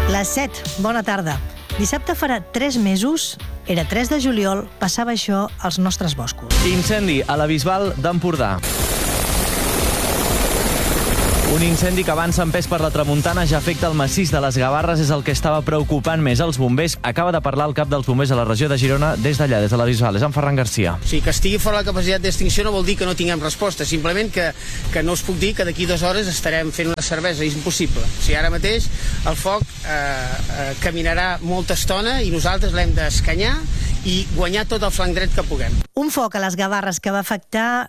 Les 7, bona tarda. Dissabte farà 3 mesos, era 3 de juliol, passava això als nostres boscos. Incendi a la Bisbal d'Empordà. Un incendi que avança en pes per la tramuntana ja afecta el massís de les Gavarres, és el que estava preocupant més els bombers. Acaba de parlar el cap dels bombers a la regió de Girona des d'allà, des de la Bisbal. És en Ferran Garcia. O sigui, que estigui fora la capacitat d'extinció no vol dir que no tinguem resposta, simplement que no us puc dir que d'aquí 2 hores estarem fent una cervesa, és impossible. O sigui, ara mateix el foc caminarà molta estona i nosaltres l'hem d'escanyar i guanyar tot el flanc dret que puguem. Un foc a les Gavarres que va afectar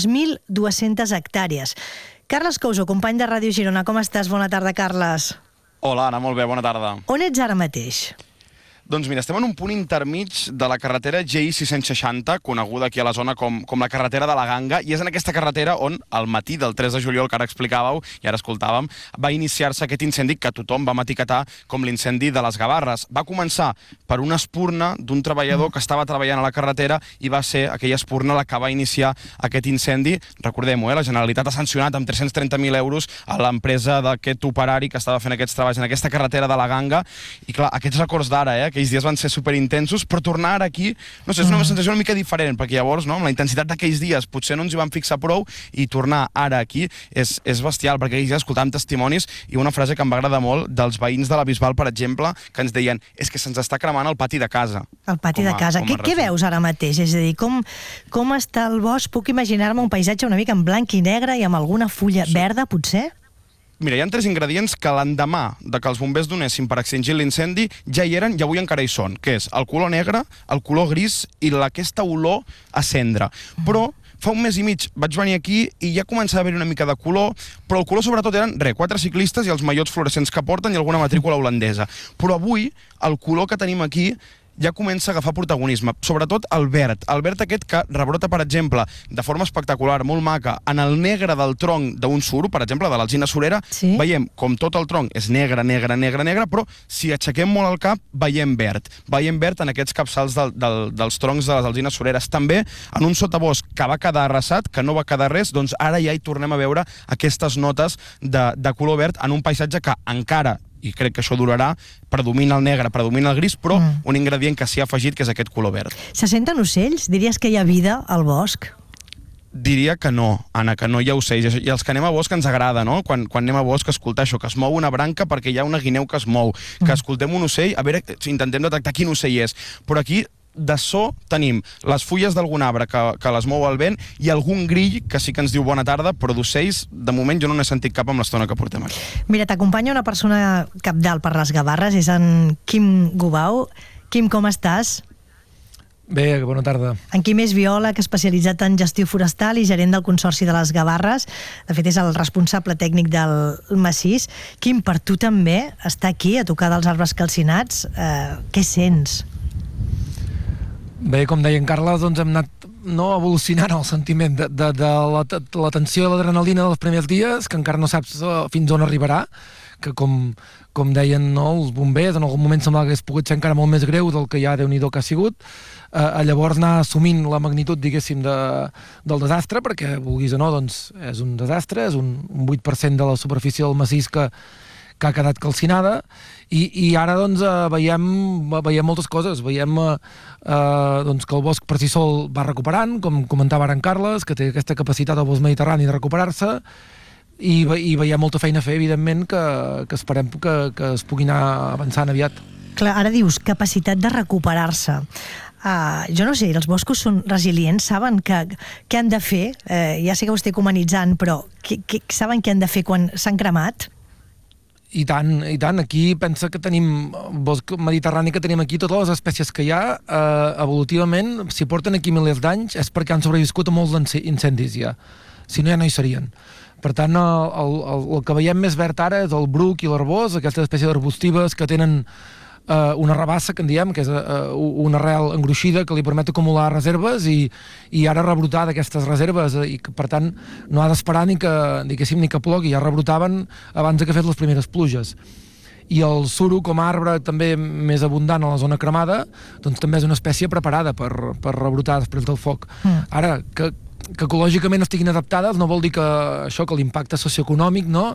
2.200 hectàrees. Carles Couso, company de Ràdio Girona, com estàs? Bona tarda, Carles. Hola, Anna, molt bé, bona tarda. On ets ara mateix? Doncs mira, estem en un punt intermig de la carretera GI 660, coneguda aquí a la zona com la carretera de la Ganga, i és en aquesta carretera on al matí del 3 de juliol, que ara explicàveu i ara escoltàvem, va iniciar-se aquest incendi que tothom va etiquetar com l'incendi de les Gavarres. Va començar per una espurna d'un treballador que estava treballant a la carretera i va ser aquella espurna la que va iniciar aquest incendi. Recordem-ho, la Generalitat ha sancionat amb 330.000 euros a l'empresa d'aquest operari que estava fent aquests treballs en aquesta carretera de la Ganga. I clar, aquests records d'ara, aquells dies van ser superintensos, però tornar ara aquí, no sé, és una sensació una mica diferent, perquè llavors, no, amb la intensitat d'aquells dies potser no ens hi vam fixar prou, i tornar ara aquí és bestial, perquè aquells dies escoltàvem testimonis i una frase que em va agradar molt dels veïns de la Bisbal, per exemple, que ens deien, és que se'ns està cremant el pati de casa. El pati de casa. Què veus ara mateix? És a dir, com està el bosc? Puc imaginar-me un paisatge una mica en blanc i negre i amb alguna fulla verda, potser? Mira, hi ha 3 ingredients que l'endemà de que els bombers donessin per extingir l'incendi ja hi eren i avui encara hi són, que és el color negre, el color gris i aquesta olor a cendra. Però fa un mes i mig vaig venir aquí i ja començava a haver una mica de color, però el color sobretot eren 4 ciclistes i els maillots fluorescents que porten i alguna matrícula holandesa. Però avui el color que tenim aquí ja comença a agafar protagonisme, sobretot el verd aquest que rebrota, per exemple, de forma espectacular, molt maca, en el negre del tronc d'un suro, per exemple, de l'alzina surera, sí? Veiem com tot el tronc és negre, però si aixequem molt el cap, veiem verd en aquests capçals dels troncs de les alzines sureres. També en un sotabosc que va quedar arrasat, que no va quedar res, doncs ara ja hi tornem a veure aquestes notes de color verd en un paisatge que encara, i crec que això durarà, predomina el negre, predomina el gris, però un ingredient que s'hi ha afegit, que és aquest color verd. Se senten ocells? Diries que hi ha vida al bosc? Diria que no, Anna, que no hi ha ocells. I els que anem a bosc ens agrada, no? Quan anem a bosc, escoltar això, que es mou una branca perquè hi ha una guineu que es mou, que escoltem un ocell, a veure, intentem detectar quin ocell és. Però aquí de so tenim les fulles d'algun arbre que les mou el vent i algun grill que sí que ens diu bona tarda, però d'ocells, de moment jo no n'he sentit cap amb l'estona que portem aquí. Mira, t'acompanya una persona cabdal per les Gavarres, és en Quim Gubau. Quim, com estàs? Bé, bona tarda. En Quim és biòleg especialitzat en gestió forestal i gerent del Consorci de les Gavarres. De fet, és el responsable tècnic del massís. Quim, per tu també estar aquí a tocar dels arbres calcinats, què sents? Bé, com deia en Carles, doncs hem anat evolucionant el sentiment de la tensió i l'adrenalina dels primers dies, que encara no saps fins on arribarà, que com deien els bombers, en algun moment semblava que hagués pogut ser encara molt més greu del que ja Déu-n'hi-do que ha sigut. Llavors anar assumint la magnitud, diguéssim, del desastre, perquè vulguis o no, doncs és un desastre, és un 8% de la superfície del massís que ha quedat calcinada, i ara doncs veiem moltes coses. Veiem doncs que el bosc per si sol va recuperant, com comentava ara en Carles, que té aquesta capacitat al bosc mediterrani de recuperar-se, i veiem molta feina a fer, evidentment, que esperem que es pugui anar avançant aviat. Clar, ara dius capacitat de recuperar-se. Jo no sé, els boscos són resilients, saben què han de fer, ja sé que ho estic humanitzant, però saben què han de fer quan s'han cremat? I tant. Aquí pensa que tenim el bosc mediterrani, que tenim aquí, totes les espècies que hi ha, evolutivament, si porten aquí milers d'anys, és perquè han sobreviscut a molts incendis ja. Si no, ja no hi serien. Per tant, el que veiem més verd ara és el bruc i l'arbós, aquestes espècies arbustives que tenen una rabassa, que en diem, que és una arrel engruixida que li permet acumular reserves i ara rebrotar d'aquestes reserves, i que per tant no ha d'esperar ni que plogui, ja rebrotaven abans que fes les primeres pluges. I el suro, com a arbre també més abundant a la zona cremada, doncs també és una espècie preparada per rebrotar després del foc. Ara, ecològicament estiguin adaptades no vol dir que això, que l'impacte socioeconòmic, no?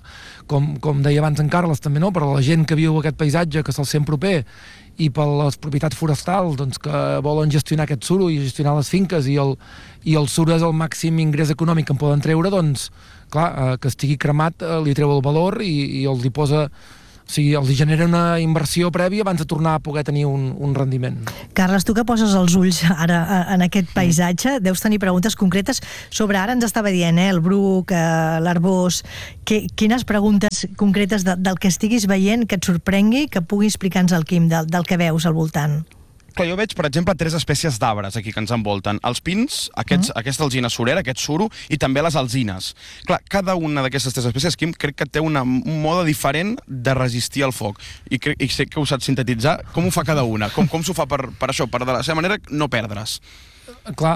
Com deia abans en Carles també, no? Per a la gent que viu aquest paisatge, que se'l sent proper, i per les propietats forestals, doncs, que volen gestionar aquest suro i gestionar les finques, i el suro és el màxim ingrés econòmic que en poden treure, doncs, clar, que estigui cremat li treu el valor i els hi posa... O sigui, els genera una inversió prèvia abans de tornar a poder tenir un rendiment. Carles, tu que poses els ulls ara en aquest paisatge, deus tenir preguntes concretes sobre, ara ens estava dient, el bruc, l'arbós, quines preguntes concretes del que estiguis veient que et sorprengui, que pugui explicar-nos el Quim del que veus al voltant? Clar, jo veig, per exemple, 3 espècies d'arbres aquí que ens envolten. Els pins, aquesta alzina surera, aquest suro, i també les alzines. Clar, cada una d'aquestes 3 espècies, Quim, crec que té un mode diferent de resistir al foc. I sé que ho saps sintetitzar. Com ho fa cada una? Com s'ho fa per això, per de la seva manera no perdre's? Clar,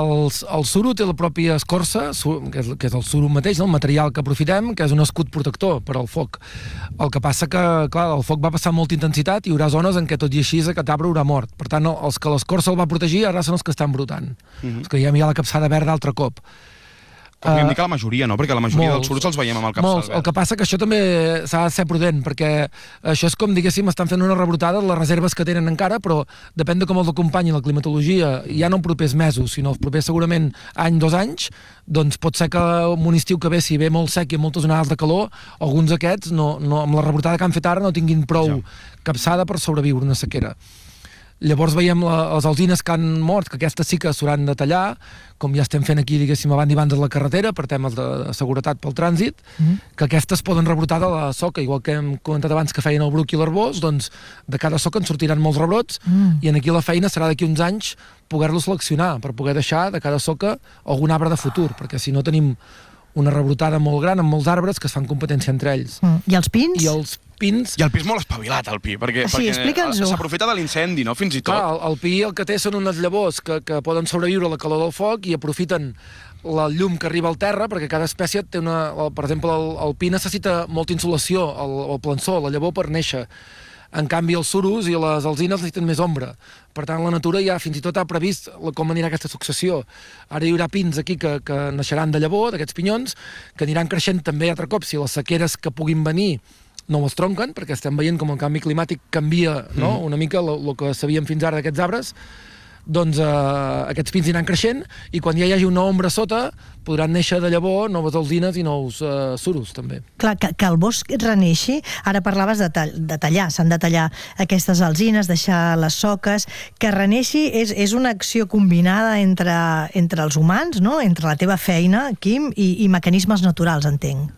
el suro té la pròpia escorça, que és el suro mateix, el material que aprofitem, que és un escut protector per al foc. El que passa que, clar, el foc va passar amb molta intensitat i hi haurà zones en què tot i així aquest arbre haurà mort. Per tant, els que l'escorça el va protegir ara són els que estan brotant. Els que ja hi ha la capçada verda altre cop. Podríem dir que la majoria, no? Perquè la majoria dels suros els veiem amb el capçal verd. El que passa que això també s'ha de ser prudent, perquè això és com, diguéssim, estan fent una rebrotada de les reserves que tenen encara, però depèn de com els acompanyi la climatologia, ja no en propers mesos, sinó els propers segurament any, 2 anys, doncs pot ser que un estiu que ve, si ve molt sec i moltes onades de calor, alguns d'aquests, amb la rebrotada que han fet ara, no tinguin prou capçada per sobreviure una sequera. Llavors veiem les alzines que han mort, que aquestes sí que s'hauran de tallar, com ja estem fent aquí, diguéssim, a banda i banda de la carretera, per temes de seguretat pel trànsit, que aquestes poden rebrotar de la soca, igual que hem comentat abans que feien el bruc i l'arbós, doncs de cada soca en sortiran molts rebrots, i aquí la feina serà d'aquí uns anys poder-los seleccionar, per poder deixar de cada soca algun arbre de futur, perquè si no tenim una rebrotada molt gran amb molts arbres que es fan competència entre ells. I els pins? I els pins... I el pi és molt espavilat, el pi, perquè s'aprofita de l'incendi, no?, fins i tot. Clar, el pi el que té són unes llavors que poden sobreviure a la calor del foc i aprofiten la llum que arriba al terra, perquè cada espècie té una... Per exemple, el pi necessita molta insolació, el plançó, la llavor, per néixer. En canvi, els suros i les alzines necessiten més ombra. Per tant, la natura ja fins i tot ha previst com anirà aquesta successió. Ara hi haurà pins aquí que naixeran de llavor, d'aquests pinyons, que aniran creixent també altre cop. Si les sequeres que puguin venir no els tronquen, perquè estem veient com el canvi climàtic canvia una mica el que sabíem fins ara d'aquests arbres, doncs aquests pins aniran creixent i quan ja hi hagi una ombra sota podran néixer de llavor noves alzines i nous suros també. Clar, que el bosc reneixi, ara parlaves de tallar, s'han de tallar aquestes alzines, deixar les soques, que reneixi és una acció combinada entre els humans, no? Entre la teva feina, Quim, i mecanismes naturals, entenc.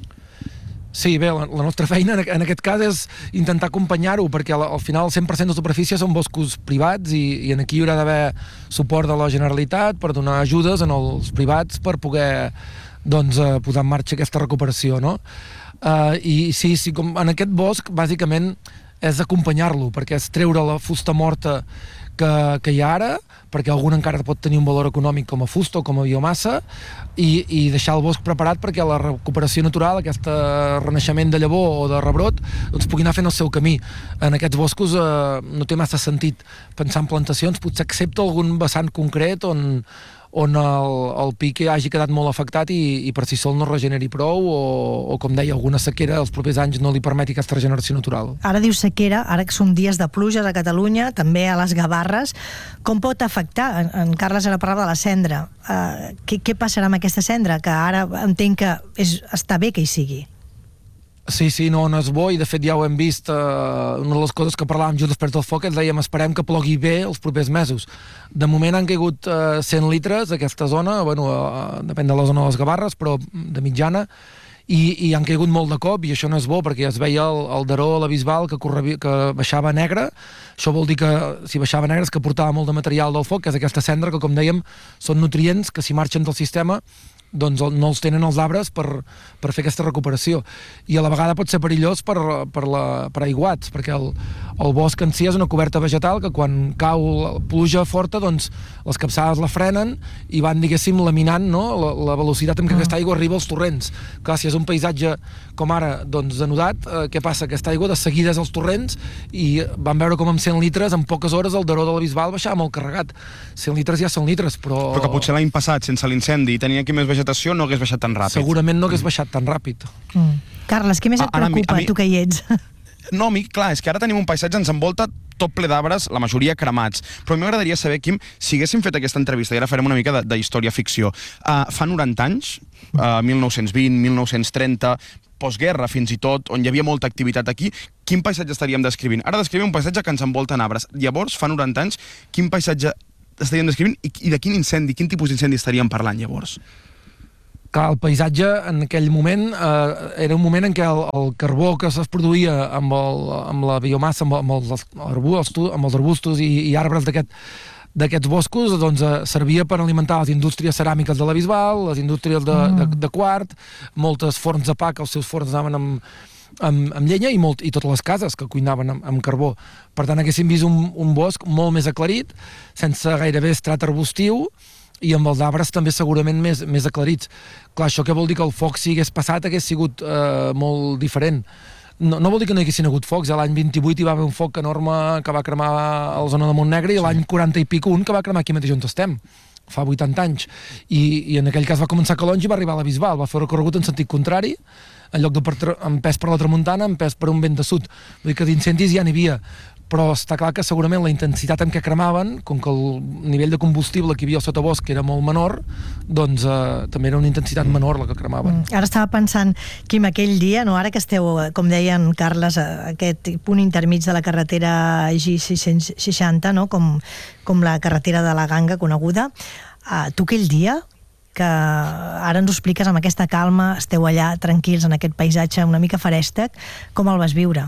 Sí, bé, la nostra feina en aquest cas és intentar acompanyar-ho, perquè al final el 100% de superfície són boscos privats i aquí hi haurà d'haver suport de la Generalitat per donar ajudes als privats per poder posar en marxa aquesta recuperació, no? I sí, com en aquest bosc, bàsicament, és acompanyar-lo, perquè és treure la fusta morta que hi ha ara, perquè algun encara pot tenir un valor econòmic com a fusta o com a biomassa, i deixar el bosc preparat perquè la recuperació natural, aquest renaixement de llavor o de rebrot, doncs pugui anar fent el seu camí. En aquests boscos no té massa sentit pensar en plantacions, potser excepte algun vessant concret on el pi que hagi quedat molt afectat i per si sol no regeneri prou o com deia, alguna sequera els propers anys no li permeti aquesta regeneració natural. Ara dius sequera, ara que són dies de pluges a Catalunya, també a les Gavarres, com pot afectar? En Carles ara parlava de la cendra. Què passarà amb aquesta cendra? Que ara entenc que està bé que hi sigui. Sí, no és bo, i de fet ja ho hem vist, una de les coses que parlàvem just després del foc, dèiem, esperem que plogui bé els propers mesos. De moment han caigut 100 litres d'aquesta zona, depèn de la zona de les Gavarres, però de mitjana, i han caigut molt de cop, i això no és bo, perquè es veia el Daró a la Bisbal que baixava negre. Això vol dir que si baixava negre és que portava molt de material del foc, que és aquesta cendra que, com dèiem, són nutrients que si marxen del sistema doncs no els tenen els arbres per fer aquesta recuperació, i a la vegada pot ser perillós per aiguats, perquè el el bosc en si és una coberta vegetal que quan cau la pluja forta, doncs les capçades la frenen i van, diguéssim, laminant, no?, la velocitat amb què aquesta aigua arriba als torrents. Clar, si és un paisatge com ara, doncs, denudat, què passa? Aquesta aigua de seguida és als torrents i van veure com amb 100 litres, en poques hores, el Daró de la Bisbal baixava molt carregat. 100 litres ja són litres, però... Però que potser l'any passat, sense l'incendi, tenia aquí més vegetació, no hagués baixat tan ràpid. Segurament no hagués baixat tan ràpid. Carles, què més et preocupa, tu que hi ets? No, a mi, clar, és que ara tenim un paisatge, ens envolta tot ple d'arbres, la majoria cremats. Però a mi m'agradaria saber, Quim, si haguéssim fet aquesta entrevista, i ara farem una mica de història-ficció, fa 90 anys, 1920, 1930, postguerra fins i tot, on hi havia molta activitat aquí, quin paisatge estaríem descrivint? Ara descrivim un paisatge que ens envolta en arbres. Llavors, fa 90 anys, quin paisatge estaríem descrivint i de quin incendi, quin tipus d'incendi estaríem parlant llavors? Clar, el paisatge en aquell moment era un moment en què el carbó que es produïa amb la biomassa, amb els arbustos i arbres d'aquests boscos, doncs servia per alimentar les indústries ceràmiques de la Bisbal, les indústries de quart, moltes forns de pa, que els seus forns anaven amb llenya i totes les cases que cuinaven amb carbó. Per tant, haguéssim vist un bosc molt més aclarit, sense gairebé estrat arbustiu, i amb els arbres també segurament més aclarits. Clar, això què vol dir? Que el foc si hagués passat hagués sigut molt diferent. No vol dir que no hi haguessin hagut focs. L'any 28 hi va haver un foc enorme que va cremar a la zona de Montnegre i l'any 40 i pico un que va cremar aquí mateix on estem, fa 80 anys. I en aquell cas va començar a Calonge i va arribar a la Bisbal, va fer recorregut en sentit contrari, en lloc de empès per la tramuntana, empès per un vent de sud. Vull dir que d'incendis ja n'hi havia, però està clar que segurament la intensitat amb què cremaven, com que el nivell de combustible que hi havia al sotabosc era molt menor, doncs també era una intensitat menor la que cremaven. Ara estava pensant, Quim, aquell dia, no? Ara que esteu, com deien Carles, a aquest punt intermig de la carretera G660, no? com la carretera de la Ganga coneguda, tu aquell dia, que ara ens ho expliques amb aquesta calma, esteu allà tranquils en aquest paisatge una mica ferèstec, com el vas viure?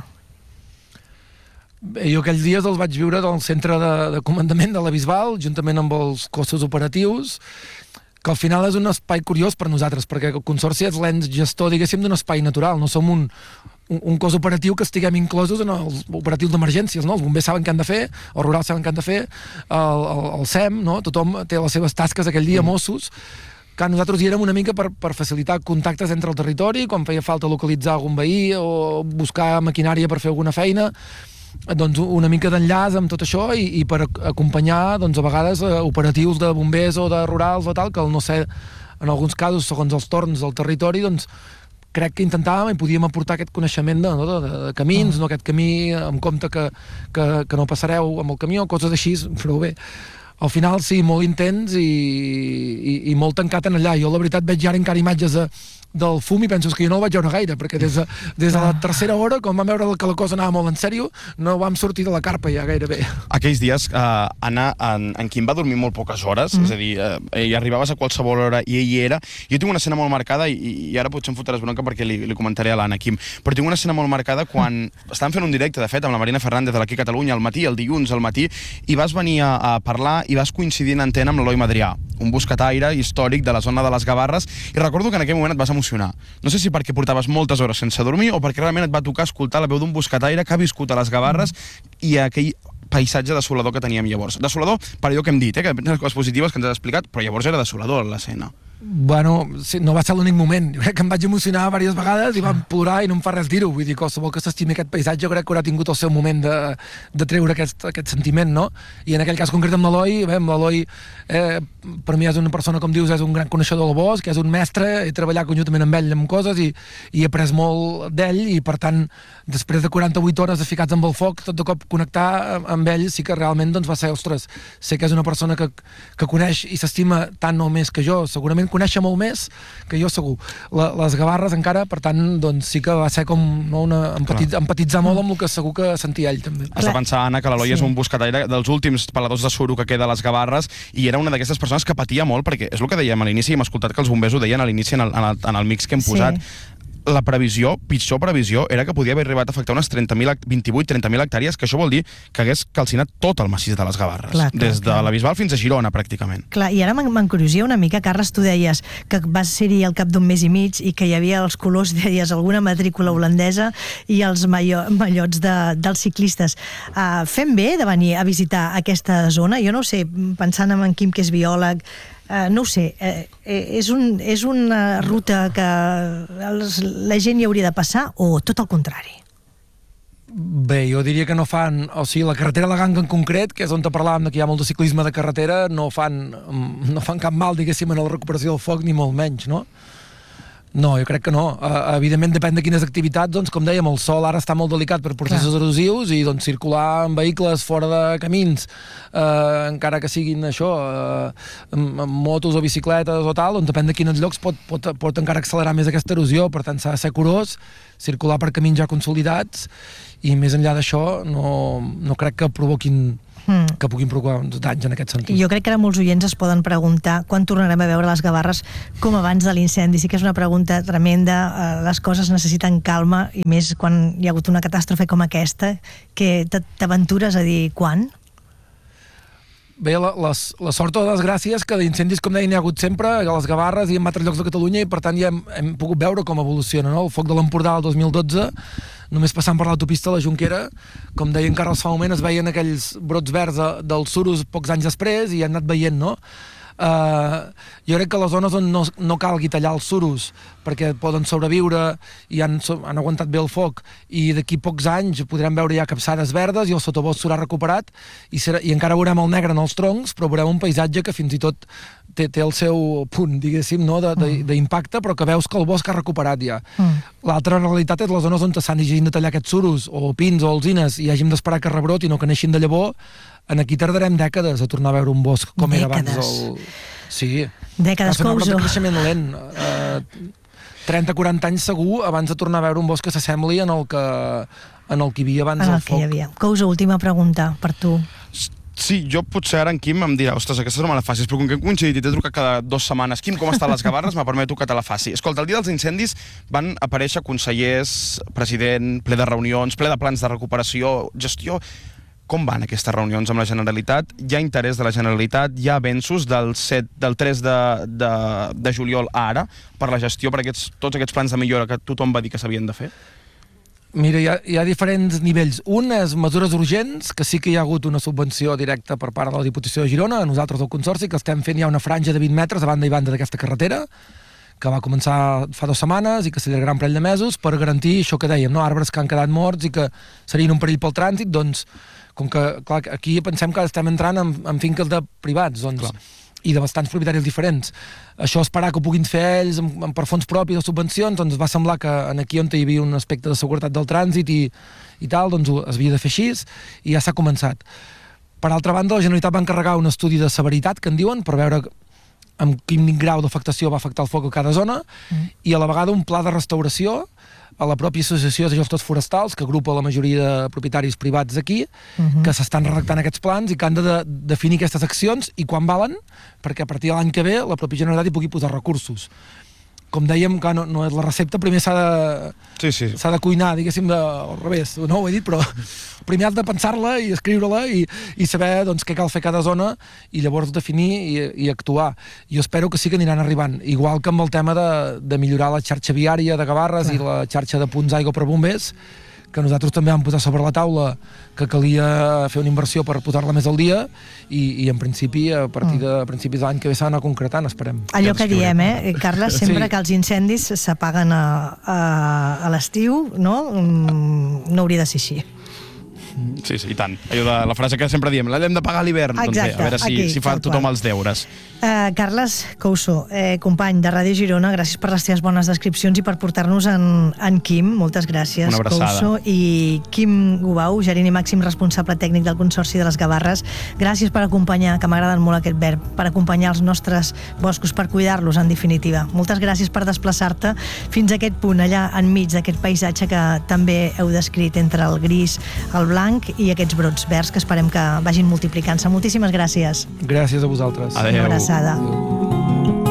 Bé, jo aquells dies els vaig viure del centre de comandament de la Bisbal, juntament amb els cossos operatius, que al final és un espai curiós per nosaltres, perquè el Consorci és l'ens gestor, diguéssim, d'un espai natural. No som un cos operatiu que estiguem inclosos en els operatius d'emergències, no? Els bombers saben què han de fer, els rurals saben què han de fer, el SEM, no? Tothom té les seves tasques aquell dia, Mossos, que nosaltres hi érem una mica per facilitar contactes entre el territori, quan feia falta localitzar algun veí o buscar maquinària per fer alguna feina, doncs una mica d'enllaç amb tot això i per acompanyar, doncs, a vegades operatius de bombers o de rurals o tal, que no sé, en alguns casos, segons els torns del territori, doncs crec que intentàvem i podíem aportar aquest coneixement de camins, no aquest camí amb compte que no passareu amb el camió, coses així, però bé, al final sí, molt intens i molt tancat en allà. Jo la veritat veig ara encara imatges del fum i penso que jo no el vaig veure gaire, perquè des de la tercera hora, quan vam veure que la cosa anava molt en sèrio, no vam sortir de la carpa ja gairebé. Aquells dies, Anna, en Quim va dormir molt poques hores, és a dir, hi arribaves a qualsevol hora i ell hi era. Jo tinc una escena molt marcada, i ara potser em fotràs bronca perquè li comentaré a l'Anna, Quim, però tinc una escena molt marcada quan estàvem fent un directe, de fet, amb la Marina Fernández de l'Aquí Catalunya al matí, el dilluns al matí, i vas venir a parlar i vas coincidir en antena amb l'Eloi Madrià, un buscataire històric de la zona de les Gavarres, i recordo que en aquell moment et vas emocionar. No sé si perquè portaves moltes hores sense dormir o perquè realment et va tocar escoltar la veu d'un buscataire que ha viscut a les Gavarres i aquell paisatge desolador que teníem llavors. Desolador per allò que hem dit, que les coses positives que ens has explicat, però llavors era desolador l'escena. Bueno, sí, no va ser l'únic moment. Jo crec que em vaig emocionar diverses vegades i vam plorar i no em fa res dir-ho. Vull dir, qualsevol que s'estimi aquest paisatge, jo crec que haurà tingut el seu moment de treure aquest sentiment, no? I en aquell cas concret amb l'Eloi, per mi és una persona, com dius, és un gran coneixedor del bosc, és un mestre, he treballat conjuntament amb ell en coses i he après molt d'ell i, per tant, després de 48 hores de ficats amb el foc, tot de cop connectar amb ell sí que realment doncs, va ser, ostres, sé que és una persona que coneix i s'estima tant o més que jo, segurament conèixer molt més que jo segur. Les Gavarres encara, per tant, doncs sí que va ser com empatitzar molt amb el que segur que sentia ell també. Has de pensar, Anna, que l'Eloi és un buscataire dels últims peladors de suro que queda a les Gavarres i era una d'aquestes persones que patia molt, perquè és el que dèiem a l'inici i hem escoltat que els bombers ho deien a l'inici en el mix que hem posat. la previsió, pitjor previsió, era que podia haver arribat a afectar unes 28-30.000 hectàrees, que això vol dir que hagués calcinat tot el massís de les Gavarres, des de la Bisbal fins a Girona, pràcticament. Clar, i ara m'encuriosia una mica, Carles, tu deies que vas ser-hi al cap d'un mes i mig i que hi havia els colors, deies, alguna matrícula holandesa i els mallots dels ciclistes. Fem bé de venir a visitar aquesta zona? Jo no ho sé, pensant en Quim, que és biòleg, no ho sé, és una ruta que la gent hi hauria de passar o tot el contrari? Bé, jo diria que no fan... O sigui, la carretera de Ganga en concret, que és on te parlàvem que hi ha molt de ciclisme de carretera, no fan cap mal, diguéssim, en la recuperació del foc, ni molt menys, no? No, jo crec que no. Evidentment depèn de quines activitats, doncs, com dèiem, el sol ara està molt delicat per processos erosius i doncs circular amb vehicles fora de camins, encara que siguin això, amb motos o bicicletes o tal, doncs depèn de quins llocs pot encara accelerar més aquesta erosió, per tant s'ha de ser curós, circular per camins ja consolidats i més enllà d'això no crec que provoquin que puguin provocar danys en aquest sentit. Jo crec que ara molts oients es poden preguntar quan tornarem a veure les Gavarres com abans de l'incendi. Sí que és una pregunta tremenda, les coses necessiten calma i més quan hi ha hagut una catàstrofe com aquesta, que t'aventures a dir quan? Bé, la sort o la desgràcia és que d'incendis, com deia, n'hi ha hagut sempre a les Gavarres i en altres llocs de Catalunya i per tant ja hem pogut veure com evoluciona, no? El foc de l'Empordà el 2012, només passant per l'autopista de la Jonquera, com deia en Carles fa un moment, es veien aquells brots verds dels suros pocs anys després i han anat veient, no? Jo crec que les zones on no calgui tallar els suros perquè poden sobreviure i han aguantat bé el foc i d'aquí pocs anys podrem veure ja capçades verdes i el sotobosc s'haurà recuperat i encara veurem el negre en els troncs, però veurem un paisatge que fins i tot té el seu punt, diguéssim, no, d'impacte, però que veus que el bosc ha recuperat ja. L'altra realitat és les zones on s'han de tallar aquests suros o pins o alzines i hàgim d'esperar que rebrotin o que neixin de llavor. Aquí tardarem dècades a tornar a veure un bosc com era abans. Sí. Dècades, Couso. Un creixement lent. 30-40 anys segur abans de tornar a veure un bosc que s'assembli en el que hi havia abans del foc. Couso, última pregunta per tu. Sí, jo potser ara en Quim em dirà ostres, aquesta no me la facis, però com que hem coincidit i t'he trucat cada 2 setmanes, Quim, com estan les Gavarres? Me permeto que te la faci. Escolta, el dia dels incendis van aparèixer consellers, president, ple de reunions, ple de plans de recuperació, gestió. Com van aquestes reunions amb la Generalitat? Hi ha interès de la Generalitat? Hi ha avenços del 3 de juliol a ara per la gestió, per tots aquests plans de millora que tothom va dir que s'havien de fer? Mira, hi ha diferents nivells. Un és mesures urgents, que sí que hi ha hagut una subvenció directa per part de la Diputació de Girona, nosaltres del Consorci, que estem fent ja una franja de 20 metres a banda i banda d'aquesta carretera, que va començar fa 2 setmanes i que s'allargarà un parell de mesos per garantir això que dèiem, no? Arbres que han quedat morts i que serien un perill pel trànsit, doncs, com que clar, aquí pensem que estem entrant en finques de privats, doncs, i de bastants propietaris diferents. Això esperar que ho puguin fer ells per fons propis o subvencions, doncs va semblar que aquí on hi havia un aspecte de seguretat del trànsit i tal, doncs es havia de fer així i ja s'ha començat. Per altra banda, la Generalitat va encarregar un estudi de severitat, que en diuen, per veure amb quin grau d'afectació va afectar el foc a cada zona i a la vegada un pla de restauració a la pròpia Associació de Gestors Forestals, que agrupa la majoria de propietaris privats aquí, que s'estan redactant aquests plans i que han de definir aquestes accions i quan valen, perquè a partir de l'any que ve la pròpia Generalitat hi pugui posar recursos. Com dèiem, que no és la recepta, primer s'ha de cuinar, diguéssim, al revés, no ho he dit, però primer has de pensar-la i escriure-la i saber doncs, què cal fer cada zona i llavors definir i actuar. Jo espero que sí que aniran arribant, igual que amb el tema de millorar la xarxa viària de Gavarres i la xarxa de punts d'aigua per bombers, que nosaltres també vam posar sobre la taula que calia fer una inversió per posar-la més al dia i en principi, a partir de principis de l'any que ve s'ha d'anar concretant, esperem. Allò que diem, Carles, sempre que els incendis s'apaguen a l'estiu, no? No hauria de ser així. Sí, i tant. Allò de la frase que sempre diem, l'hem de pagar a l'hivern. Doncs bé, a veure si fa tothom els deures. Carles Couso, company de Ràdio Girona, gràcies per les teves bones descripcions i per portar-nos en Quim. Moltes gràcies, una abraçada. Couso. I Quim Gubau, gerent i màxim responsable tècnic del Consorci de les Gavarres, gràcies per acompanyar, que m'agraden molt aquest verb, per acompanyar els nostres boscos, per cuidar-los, en definitiva. Moltes gràcies per desplaçar-te fins a aquest punt, allà enmig d'aquest paisatge que també heu descrit entre el gris, el blanc i aquests brots verds que esperem que vagin multiplicant-se. Moltíssimes gràcies. Gràcies a vosaltres. Adéu. Una abraçada.